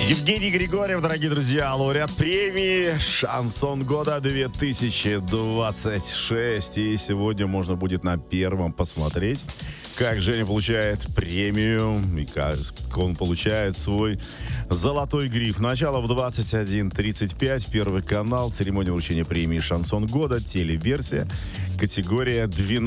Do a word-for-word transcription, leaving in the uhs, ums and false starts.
Евгений Григорьев, дорогие друзья, лауреат премии «Шансон года две тысячи двадцать шесть». И сегодня можно будет на Первом посмотреть, как Женя получает премию и как он получает свой золотой гриф. Начало в двадцать один тридцать пять. Первый канал. Церемония вручения премии «Шансон года». Телеверсия. Категория двенадцать